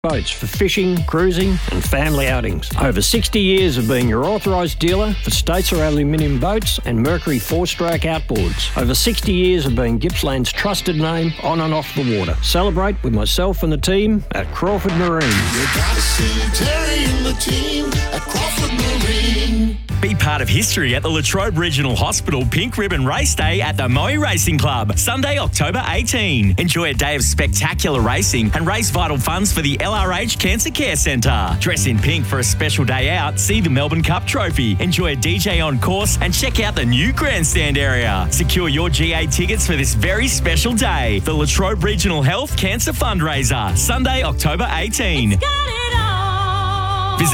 Boats for fishing, cruising and family outings. Over 60 years of being your authorised dealer for Statesar aluminium boats and Mercury 4-stroke outboards. Over 60 years of being Gippsland's trusted name on and off the water. Celebrate with myself and the team at Crawford Marine. You gotta see Terry and the team at Crawford Marine. Be part of history at the Latrobe Regional Hospital Pink Ribbon Race Day at the Moe Racing Club, Sunday, October 18. Enjoy a day of spectacular racing and raise vital funds for the LRH Cancer Care Centre. Dress in pink for a special day out, see the Melbourne Cup Trophy, enjoy a DJ on course and check out the new grandstand area. Secure your GA tickets for this very special day. The Latrobe Regional Health Cancer Fundraiser, Sunday, October 18. Visit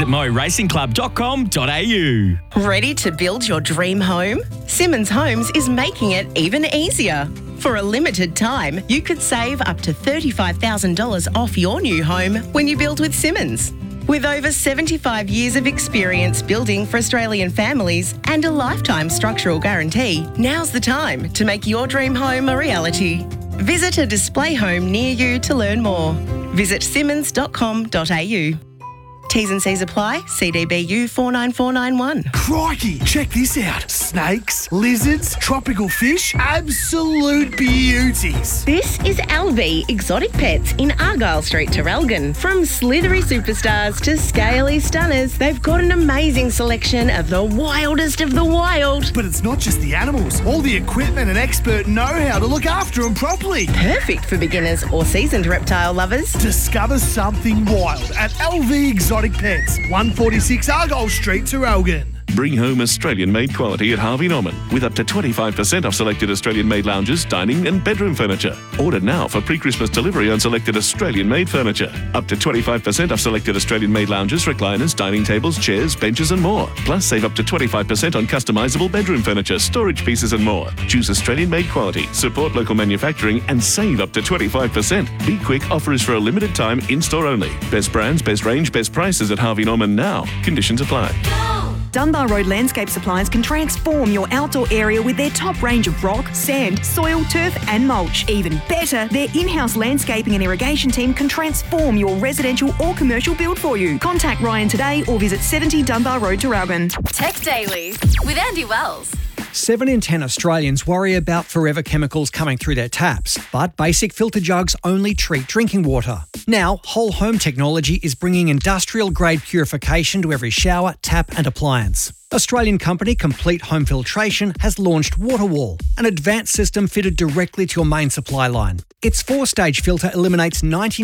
moracingclub.com.au. Ready to build your dream home? Simmons Homes is making it even easier. For a limited time, you could save up to $35,000 off your new home when you build with Simmons. With over 75 years of experience building for Australian families and a lifetime structural guarantee, now's the time to make your dream home a reality. Visit a display home near you to learn more. Visit simmons.com.au. T's and C's apply. CDBU 49491. Crikey, check this out. Snakes, lizards, tropical fish, absolute beauties. This is LV Exotic Pets in Argyle Street, Traralgon. From slithery superstars to scaly stunners, they've got an amazing selection of the wildest of the wild. But it's not just the animals, all the equipment and expert know-how to look after them properly. Perfect for beginners or seasoned reptile lovers. Discover something wild at LV Exotic Pets, 146 Argyle Street, Traralgon. Bring home Australian-made quality at Harvey Norman with up to 25% off selected Australian-made lounges, dining and bedroom furniture. Order now for pre-Christmas delivery on selected Australian-made furniture. Up to 25% off selected Australian-made lounges, recliners, dining tables, chairs, benches and more. Plus, save up to 25% on customisable bedroom furniture, storage pieces and more. Choose Australian-made quality, support local manufacturing and save up to 25%. Be quick, offer is for a limited time, in-store only. Best brands, best range, best prices at Harvey Norman now. Conditions apply. Dunbar Road Landscape Supplies can transform your outdoor area with their top range of rock, sand, soil, turf and mulch. Even better, their in-house landscaping and irrigation team can transform your residential or commercial build for you. Contact Ryan today or visit 70 Dunbar Road, Traralgon. Tech Daily with Andy Wells. 7 in 10 Australians worry about forever chemicals coming through their taps, but basic filter jugs only treat drinking water. Now, Whole Home Technology is bringing industrial-grade purification to every shower, tap and appliance. Australian company Complete Home Filtration has launched WaterWall, an advanced system fitted directly to your main supply line. Its 4-stage filter eliminates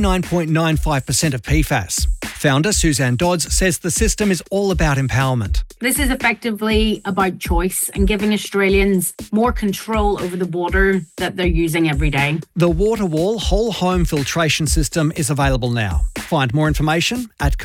99.95% of PFAS. Founder Suzanne Dodds says the system is all about empowerment. This is effectively about choice and giving Australians more control over the water that they're using every day. The WaterWall Whole Home Filtration System is available now. Find more information at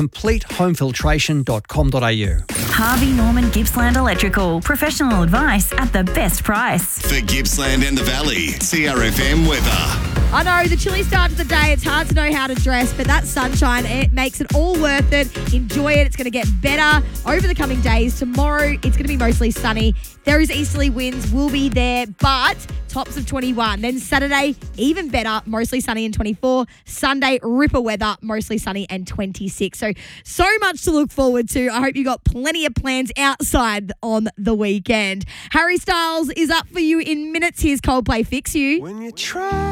completehomefiltration.com.au. Harvey Norman Gippsland Electrical. Professional advice at the best price. For Gippsland and the Valley, CRFM weather. I know, the chilly start to the day, it's hard to know how to dress, but that sunshine, it makes it all worth it. Enjoy it. It's going to get better over the coming days. Tomorrow, it's going to be mostly sunny. There is easterly winds, will be there, but tops of 21. Then Saturday, even better, mostly sunny and 24. Sunday, ripper weather, mostly sunny and 26. So much to look forward to. I hope you got plenty of plans outside on the weekend. Harry Styles is up for you in minutes. Here's Coldplay Fix You. When you try